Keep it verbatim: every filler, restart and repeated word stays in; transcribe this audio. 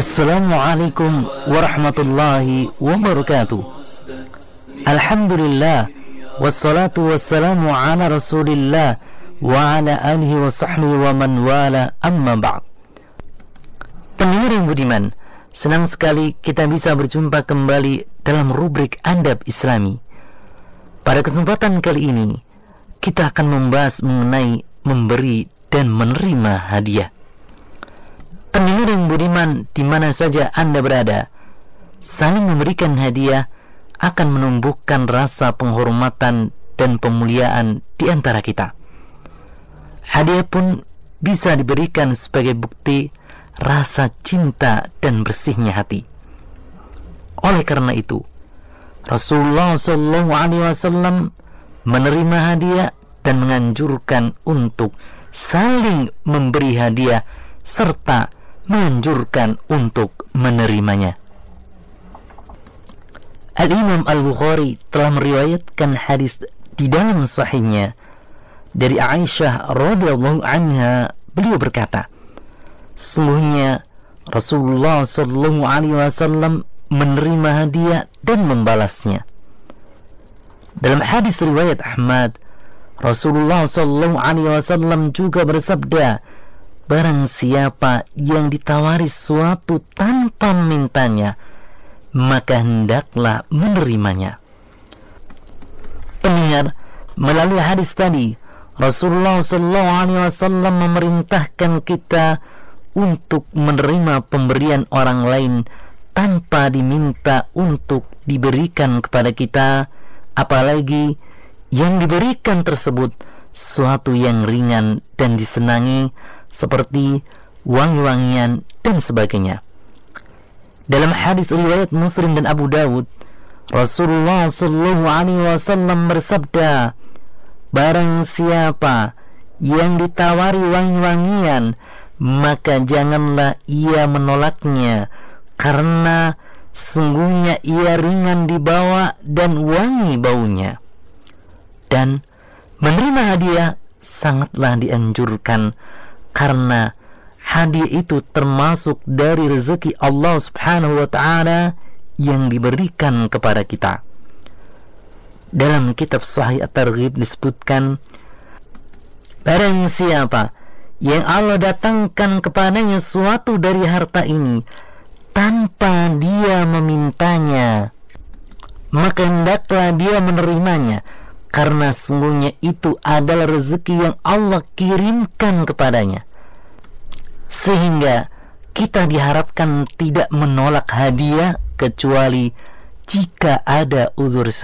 Assalamualaikum warahmatullahi wabarakatuh. Alhamdulillah, wassalatu wassalamu ala rasulillah wa ala alihi wa sahbihi wa man wala, amma ba'd. Pendengar yang budiman, senang sekali kita bisa berjumpa kembali dalam rubrik Adab Islami. Pada kesempatan kali ini kita akan membahas mengenai memberi dan menerima hadiah. Pendengar yang budiman, di mana saja Anda berada, saling memberikan hadiah akan menumbuhkan rasa penghormatan dan pemuliaan di antara kita. Hadiah pun bisa diberikan sebagai bukti rasa cinta dan bersihnya hati. Oleh karena itu, Rasulullah shallallahu alaihi wasallam menerima hadiah dan menganjurkan untuk saling memberi hadiah serta menganjurkan untuk menerimanya. Al-Imam Al-Bukhari telah meriwayatkan hadis di dalam sahihnya dari Aisyah radhiyallahu anha. Beliau berkata, sesungguhnya Rasulullah sallallahu alaihi wasallam menerima hadiah dan membalasnya. Dalam hadis riwayat Ahmad, Rasulullah sallallahu alaihi wasallam juga bersabda, barang siapa yang ditawari sesuatu tanpa memintanya, maka hendaklah menerimanya. Pendengar, melalui hadis tadi, Rasulullah shallallahu alaihi wasallam memerintahkan kita untuk menerima pemberian orang lain tanpa diminta untuk diberikan kepada kita, apalagi yang diberikan tersebut sesuatu yang ringan dan disenangi, seperti wangi-wangian dan sebagainya. Dalam hadis riwayat Muslim dan Abu Dawud, Rasulullah sallallahu alaihi wasallam bersabda, barang siapa yang ditawari wangi-wangian, maka janganlah ia menolaknya, karena sesungguhnya ia ringan dibawa dan wangi baunya. Dan menerima hadiah sangatlah dianjurkan, karena hadiah itu termasuk dari rezeki Allah subhanahu wa ta'ala yang diberikan kepada kita. Dalam kitab Sahih At-Targhib disebutkan, barang siapa yang Allah datangkan kepadanya suatu dari harta ini tanpa dia memintanya, maka hendaklah dia menerimanya, karena sesungguhnya itu adalah rezeki yang Allah kirimkan kepadanya. Sehingga kita diharapkan tidak menolak hadiah kecuali jika ada uzur